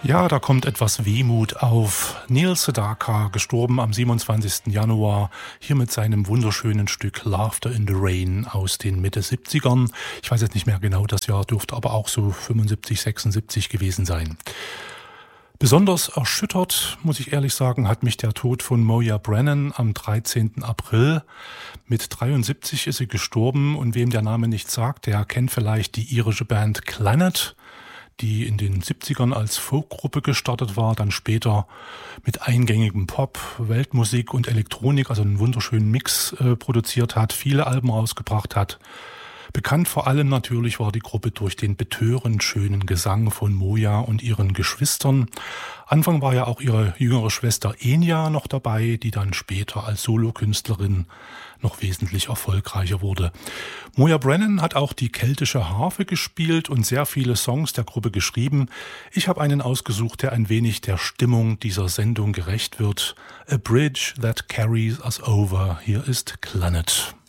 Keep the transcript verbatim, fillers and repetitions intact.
Ja, da kommt etwas Wehmut auf. Neil Sedaka, gestorben am siebenundzwanzigsten Januar, hier mit seinem wunderschönen Stück Laughter in the Rain aus den Mitte siebzigern. Ich weiß jetzt nicht mehr genau das Jahr, dürfte aber auch so fünfundsiebzig, sechsundsiebzig gewesen sein. Besonders erschüttert, muss ich ehrlich sagen, hat mich der Tod von Moya Brennan am dreizehnten April. Mit dreiundsiebzig ist sie gestorben und wem der Name nichts sagt, der kennt vielleicht die irische Band Clannad, die in den siebzigern als Folkgruppe gestartet war, dann später mit eingängigem Pop, Weltmusik und Elektronik, also einen wunderschönen Mix äh, produziert hat, viele Alben rausgebracht hat. Bekannt vor allem natürlich war die Gruppe durch den betörend schönen Gesang von Moya und ihren Geschwistern. Anfang war ja auch ihre jüngere Schwester Enya noch dabei, die dann später als Solokünstlerin noch wesentlich erfolgreicher wurde. Moya Brennan hat auch die keltische Harfe gespielt und sehr viele Songs der Gruppe geschrieben. Ich habe einen ausgesucht, der ein wenig der Stimmung dieser Sendung gerecht wird. A Bridge That Carries Us Over. Hier ist Clannad.